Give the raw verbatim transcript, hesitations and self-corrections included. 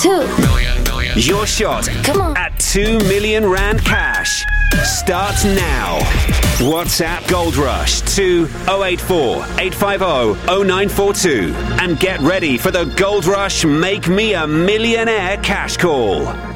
Two. Your shot Come on. at two million rand cash starts now. WhatsApp Gold Rush to oh eight four, eight five oh, oh nine four two and get ready for the Gold Rush Make Me a Millionaire cash call.